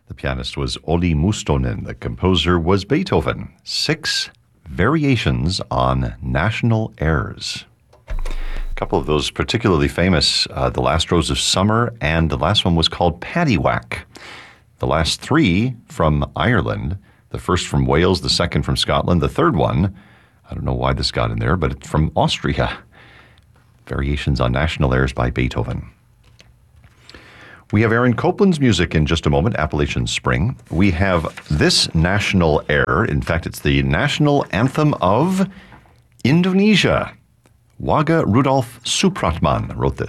The pianist was Olli Mustonen. The composer was Beethoven. 6 variations on national airs. A couple of those particularly famous, The Last Rose of Summer, and the last one was called Paddywhack. The last 3 from Ireland, the first from Wales, the second from Scotland, the third one, I don't know why this got in there, but it's from Austria. Variations on national airs by Beethoven. We have Aaron Copland's music in just a moment, Appalachian Spring. We have this national air. In fact, it's the national anthem of Indonesia. Wage Rudolf Supratman wrote this.